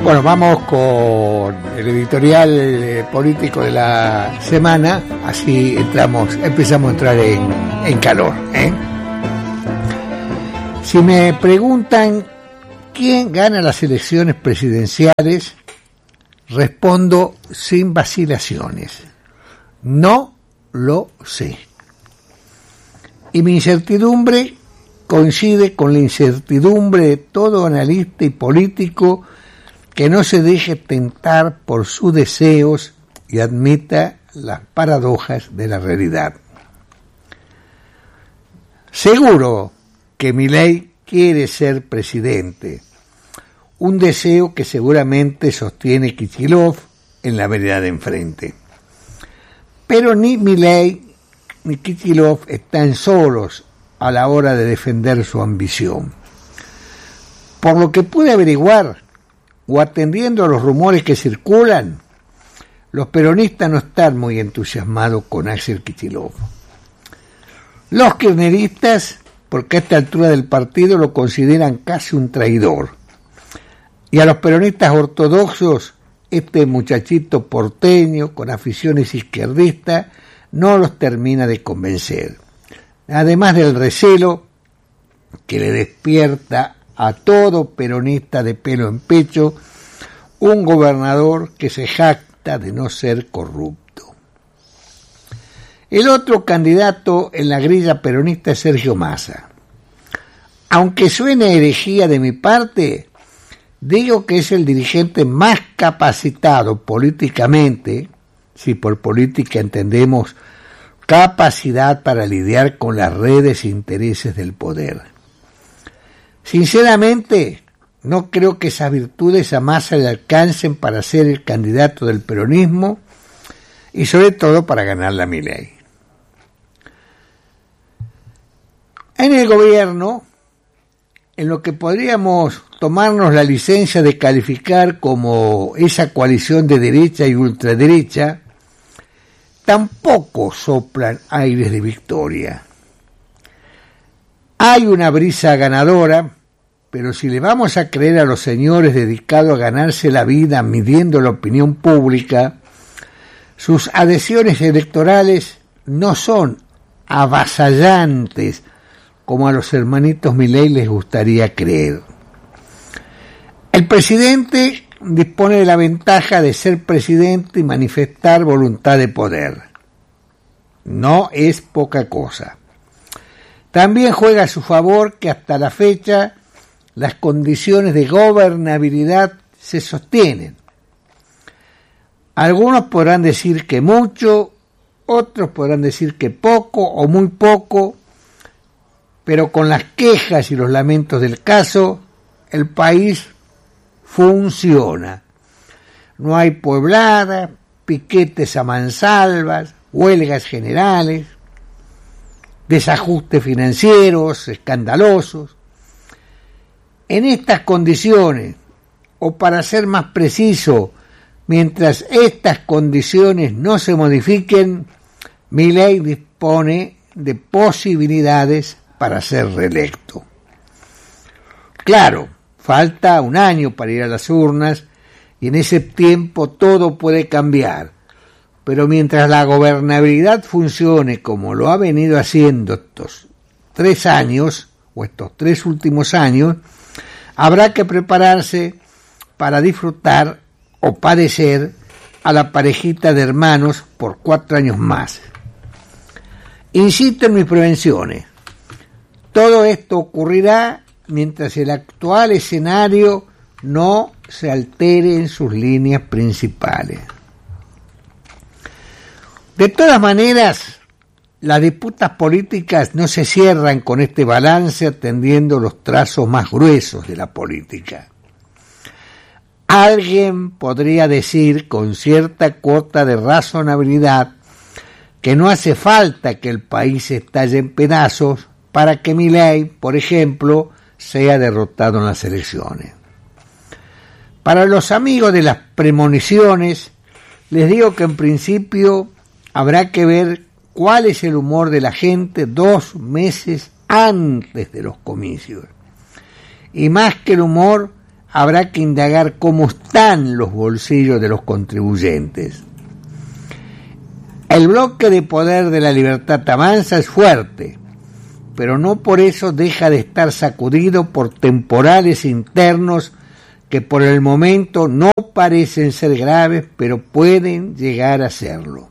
Bueno, vamos con el editorial político de la semana, así empezamos a entrar en calor. Si me preguntan quién gana las elecciones presidenciales, respondo sin vacilaciones: no lo sé. Y mi incertidumbre coincide con la incertidumbre de todo analista y político que no se deje tentar por sus deseos y admita las paradojas de la realidad. Seguro que Milei quiere ser presidente, un deseo que seguramente sostiene Kicillof en la vereda de enfrente. Pero ni Milei ni Kicillof están solos a la hora de defender su ambición. Por lo que pude averiguar, o atendiendo a los rumores que circulan, los peronistas no están muy entusiasmados con Axel Kicillof. Los kirchneristas, porque a esta altura del partido lo consideran casi un traidor. Y a los peronistas ortodoxos, este muchachito porteño con aficiones izquierdistas no los termina de convencer. Además del recelo que le despierta a todo peronista de pelo en pecho un gobernador que se jacta de no ser corrupto. El otro candidato en la grilla peronista es Sergio Massa. Aunque suene herejía de mi parte, digo que es el dirigente más capacitado políticamente, si por política entendemos capacidad para lidiar con las redes e intereses del poder. Sinceramente, no creo que esas virtudes a Massa le alcancen para ser el candidato del peronismo y sobre todo para ganarle a Milei. En el gobierno, en lo que podríamos tomarnos la licencia de calificar como esa coalición de derecha y ultraderecha, tampoco soplan aires de victoria. Hay una brisa ganadora, pero si le vamos a creer a los señores dedicados a ganarse la vida midiendo la opinión pública, sus adhesiones electorales no son avasallantes como a los hermanitos Milei les gustaría creer. El presidente dispone de la ventaja de ser presidente y manifestar voluntad de poder. No es poca cosa. También juega a su favor que hasta la fecha las condiciones de gobernabilidad se sostienen. Algunos podrán decir que mucho, otros podrán decir que poco o muy poco, pero con las quejas y los lamentos del caso, el país funciona. No hay puebladas, piquetes a mansalvas, huelgas generales, desajustes financieros escandalosos. En estas condiciones, o para ser más preciso, mientras estas condiciones no se modifiquen, Milei dispone de posibilidades para ser reelecto. Claro, falta un año para ir a las urnas y en ese tiempo todo puede cambiar. Pero mientras la gobernabilidad funcione como lo ha venido haciendo estos 3 años, o estos 3 últimos años, habrá que prepararse para disfrutar o padecer a la parejita de hermanos por 4 años más. Insisto en mis prevenciones. Todo esto ocurrirá mientras el actual escenario no se altere en sus líneas principales. De todas maneras, las disputas políticas no se cierran con este balance atendiendo los trazos más gruesos de la política. Alguien podría decir con cierta cuota de razonabilidad que no hace falta que el país estalle en pedazos para que Milei, por ejemplo, sea derrotado en las elecciones. Para los amigos de las premoniciones, les digo que en principio habrá que ver cuál es el humor de la gente 2 meses antes de los comicios. Y más que el humor, habrá que indagar cómo están los bolsillos de los contribuyentes. El bloque de poder de la Libertad Avanza es fuerte, pero no por eso deja de estar sacudido por temporales internos que por el momento no parecen ser graves, pero pueden llegar a serlo.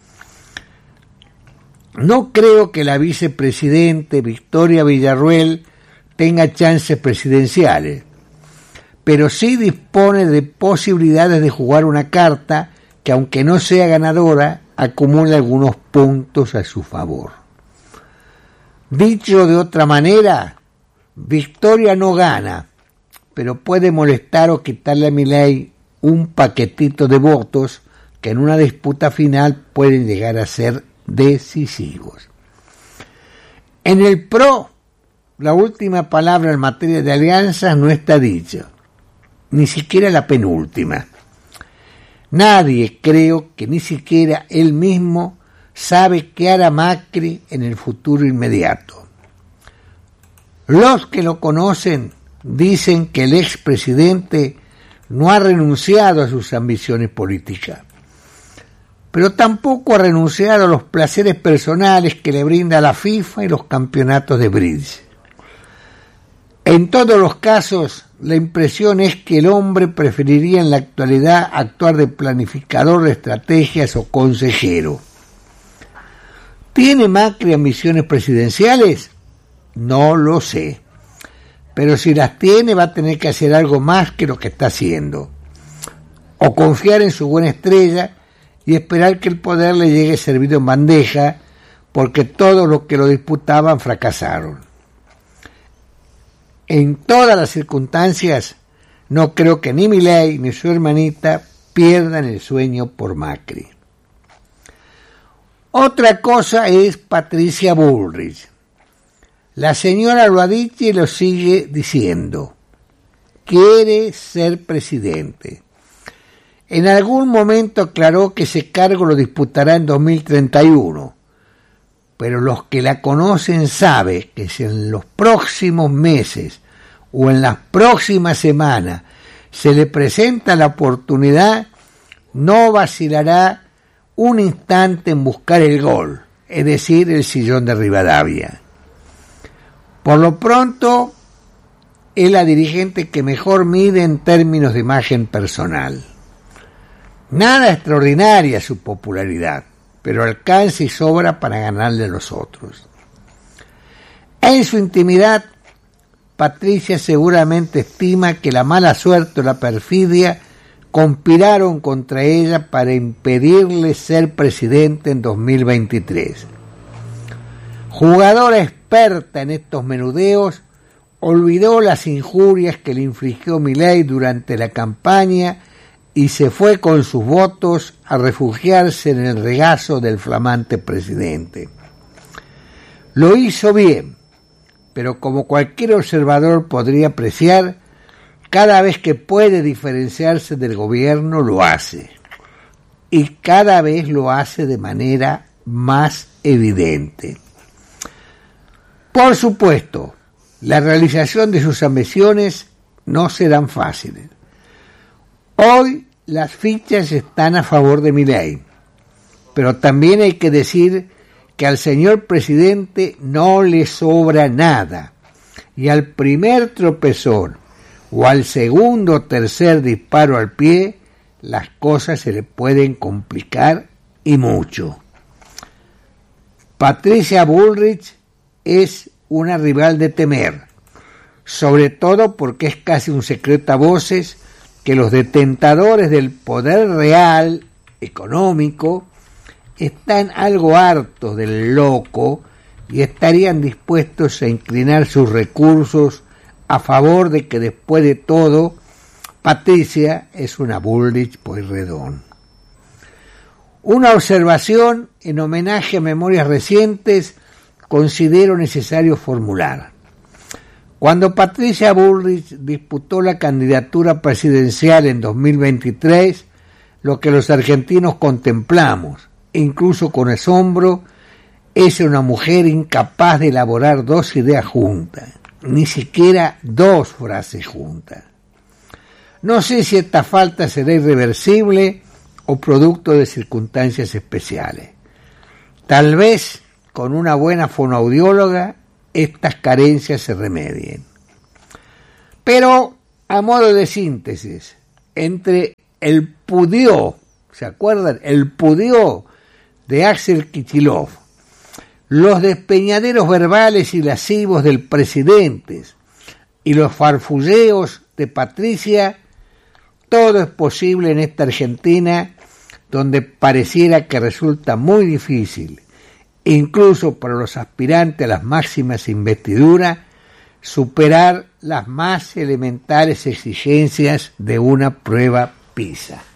No creo que la vicepresidente Victoria Villarruel tenga chances presidenciales, pero sí dispone de posibilidades de jugar una carta que, aunque no sea ganadora, acumula algunos puntos a su favor. Dicho de otra manera, Victoria no gana, pero puede molestar o quitarle a Milei un paquetito de votos que en una disputa final pueden llegar a ser decisivos. En el PRO, la última palabra en materia de alianzas no está dicha, ni siquiera la penúltima. Nadie, creo que ni siquiera él mismo, sabe qué hará Macri en el futuro inmediato. Los que lo conocen dicen que el expresidente no ha renunciado a sus ambiciones políticas, pero tampoco ha renunciado a los placeres personales que le brinda la FIFA y los campeonatos de bridge. En todos los casos, la impresión es que el hombre preferiría en la actualidad actuar de planificador de estrategias o consejero. ¿Tiene Macri ambiciones presidenciales? No lo sé. Pero si las tiene, va a tener que hacer algo más que lo que está haciendo. O confiar en su buena estrella y esperar que el poder le llegue servido en bandeja, porque todos los que lo disputaban fracasaron. En todas las circunstancias, no creo que ni Milei ni su hermanita pierdan el sueño por Macri. Otra cosa es Patricia Bullrich. La señora lo ha dicho y lo sigue diciendo. Quiere ser presidente. En algún momento aclaró que ese cargo lo disputará en 2031, pero los que la conocen saben que si en los próximos meses o en las próximas semanas se le presenta la oportunidad, no vacilará un instante en buscar el gol, es decir, el sillón de Rivadavia. Por lo pronto, es la dirigente que mejor mide en términos de imagen personal. Nada extraordinaria su popularidad, pero alcanza y sobra para ganarle a los otros. En su intimidad, Patricia seguramente estima que la mala suerte o la perfidia conspiraron contra ella para impedirle ser presidente en 2023. Jugadora experta en estos menudeos, olvidó las injurias que le infligió Milei durante la campaña y se fue con sus votos a refugiarse en el regazo del flamante presidente. Lo hizo bien, pero como cualquier observador podría apreciar, cada vez que puede diferenciarse del gobierno lo hace, y cada vez lo hace de manera más evidente. Por supuesto, la realización de sus ambiciones no serán fáciles. Hoy las fichas están a favor de Milei, pero también hay que decir que al señor presidente no le sobra nada, y al primer tropezón o al segundo o tercer disparo al pie, las cosas se le pueden complicar y mucho. Patricia Bullrich es una rival de temer, sobre todo porque es casi un secreto a voces que los detentadores del poder real, económico, están algo hartos del loco y estarían dispuestos a inclinar sus recursos a favor de que después de todo, Patricia es una Bullrich Pueyrredón. Una observación en homenaje a memorias recientes considero necesario formular. Cuando Patricia Bullrich disputó la candidatura presidencial en 2023, lo que los argentinos contemplamos, incluso con asombro, es una mujer incapaz de elaborar dos ideas juntas, ni siquiera dos frases juntas. No sé si esta falta será irreversible o producto de circunstancias especiales. Tal vez con una buena fonoaudióloga estas carencias se remedien. Pero, a modo de síntesis, entre el pudió, ¿se acuerdan? El pudió de Axel Kicillof, los despeñaderos verbales y lascivos del presidente y los farfulleos de Patricia, todo es posible en esta Argentina donde pareciera que resulta muy difícil, incluso para los aspirantes a las máximas investiduras, superar las más elementales exigencias de una prueba PISA.